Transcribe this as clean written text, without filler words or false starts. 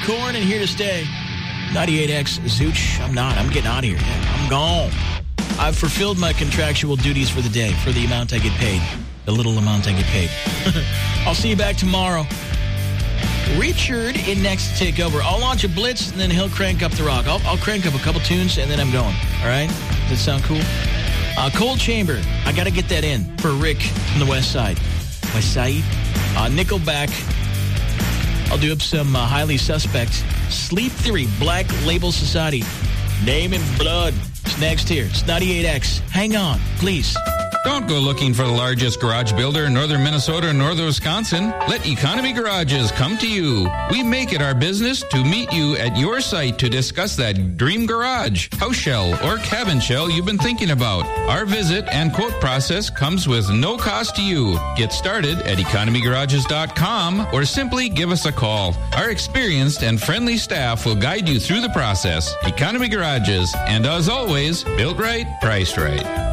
Korn and Here to Stay. 98X, Zooch. I'm getting out of here. I'm gone. I've fulfilled my contractual duties for the day, for the amount I get paid. The little amount I get paid. I'll see you back tomorrow. Richard in next to take over. I'll launch a blitz, and then he'll crank up the rock. I'll crank up a couple tunes, and then I'm going. All right? Does that sound cool? Cold Chamber. I got to get that in for Rick from the West Side. West Side. Nickelback. I'll do up some Highly Suspect. Sleep Theory, Black Label Society. Name and Blood. It's next here. It's 98X. Hang on, please. Don't go looking for the largest garage builder in northern Minnesota or northern Wisconsin. Let Economy Garages come to you. We make it our business to meet you at your site to discuss that dream garage, house shell, or cabin shell you've been thinking about. Our visit and quote process comes with no cost to you. Get started at economygarages.com or simply give us a call. Our experienced and friendly staff will guide you through the process. Economy Garages, and as always, built right, priced right.